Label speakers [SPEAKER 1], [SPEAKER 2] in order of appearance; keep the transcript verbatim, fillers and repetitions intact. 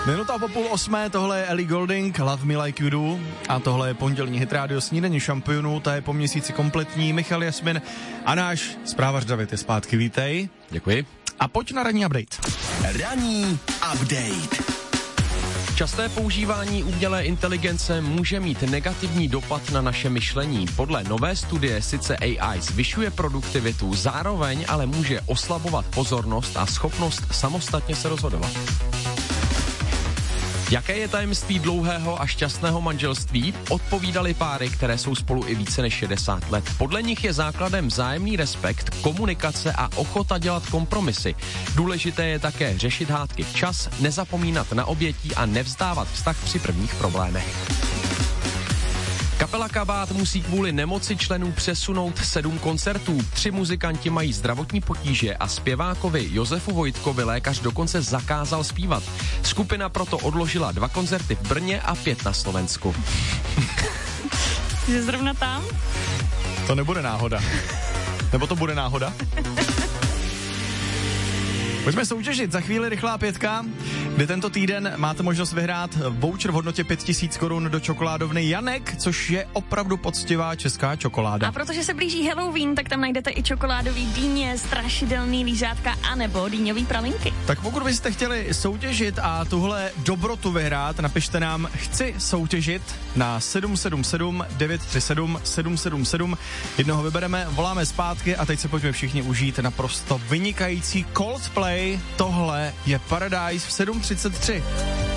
[SPEAKER 1] Minuta po půl osmé, tohle je Ellie Goulding, Love Me Like You Do a tohle je pondělní Hit Radio Snídaně šampionů, ta je po měsíci kompletní, Michal Jasmin a náš zprávař David je zpátky, vítej.
[SPEAKER 2] Děkuji.
[SPEAKER 1] A pojď na ranní update.
[SPEAKER 3] Ranní update.
[SPEAKER 2] Časté používání umělé inteligence může mít negativní dopad na naše myšlení. Podle nové studie sice A I zvyšuje produktivitu, zároveň ale může oslabovat pozornost a schopnost samostatně se rozhodovat. Jaké je tajemství dlouhého a šťastného manželství? Odpovídali páry, které jsou spolu i více než šedesát let. Podle nich je základem vzájemný respekt, komunikace a ochota dělat kompromisy. Důležité je také řešit hádky včas, nezapomínat na obětí a nevzdávat vztah při prvních problémech. Kapela Kabát musí kvůli nemoci členů přesunout sedm koncertů. Tři muzikanti mají zdravotní potíže a zpěvákovi Josefu Vojtkovi lékař dokonce zakázal zpívat. Skupina proto odložila dva koncerty v Brně a pět na Slovensku.
[SPEAKER 4] Jsi zrovna tam?
[SPEAKER 1] To nebude náhoda. Nebo to bude náhoda? Pojďme soutěžit, za chvíli rychlá pětka, kde tento týden máte možnost vyhrát voucher v hodnotě pět tisíc korun do čokoládovny Janek, což je opravdu poctivá česká čokoláda.
[SPEAKER 4] A protože se blíží Halloween, tak tam najdete i čokoládový dýně, strašidelný lízátka anebo dýňový pralinky.
[SPEAKER 1] Tak pokud byste chtěli soutěžit a tuhle dobrotu vyhrát, napište nám chci soutěžit na sedm sedm sedm devět tři sedm sedm sedm sedm. Jednoho vybereme, voláme zpátky a teď se pojďme všichni užít naprosto vynikající Coldplay. Tohle je Paradise v sedm třicet tři.